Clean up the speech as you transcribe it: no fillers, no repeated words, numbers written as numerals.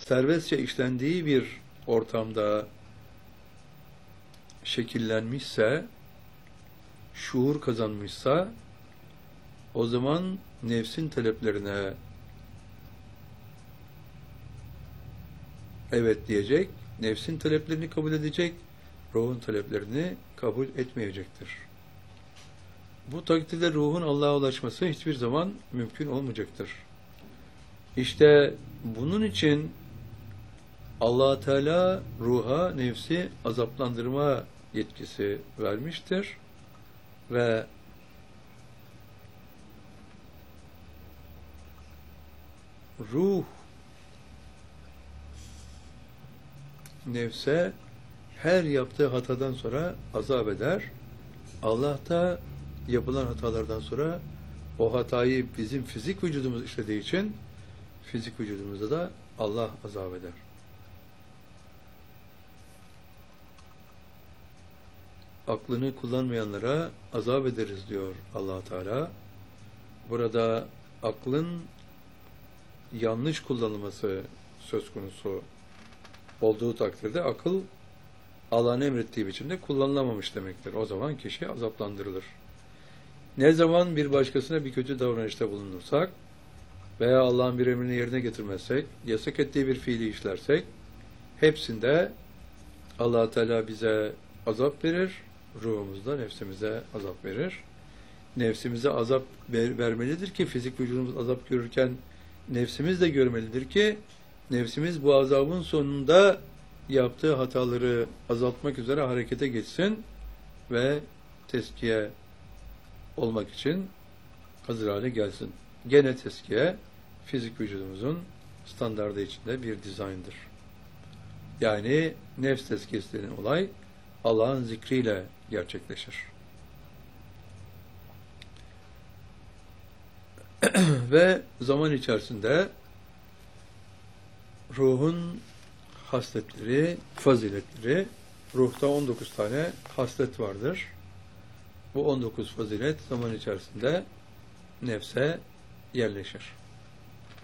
serbestçe işlendiği bir ortamda şekillenmişse, şuur kazanmışsa, o zaman nefsin taleplerine evet diyecek, nefsin taleplerini kabul edecek, ruhun taleplerini kabul etmeyecektir. Bu takdirde ruhun Allah'a ulaşması hiçbir zaman mümkün olmayacaktır. İşte bunun için Allah Teala ruha, nefsi azaplandırma yetkisi vermiştir ve ruh nefse her yaptığı hatadan sonra azap eder. Allah da yapılan hatalardan sonra o hatayı bizim fizik vücudumuz işlediği için fizik vücudumuzda da Allah azap eder. Aklını kullanmayanlara azap ederiz diyor Allah Teala. Burada aklın yanlış kullanılması söz konusu olduğu takdirde akıl Allah'ın emrettiği biçimde kullanılamamış demektir. O zaman kişi azaplandırılır. Ne zaman bir başkasına bir kötü davranışta bulunursak veya Allah'ın bir emrini yerine getirmezsek, yasak ettiği bir fiili işlersek, hepsinde Allah Teala bize azap verir, ruhumuzda nefsimize azap verir. Nefsimize azap vermelidir ki fizik vücudumuz azap görürken nefsimiz de görmelidir ki nefsimiz bu azabın sonunda yaptığı hataları azaltmak üzere harekete geçsin ve teskiye olmak için hazır hale gelsin. Gene teskiye fizik vücudumuzun standardı içinde bir dizayndır. Yani nefs tezkiyesi denen olay Allah'ın zikriyle gerçekleşir. Ve zaman içerisinde ruhun hasletleri, faziletleri, ruhta 19 tane haslet vardır. Bu 19 fazilet zaman içerisinde nefse yerleşir.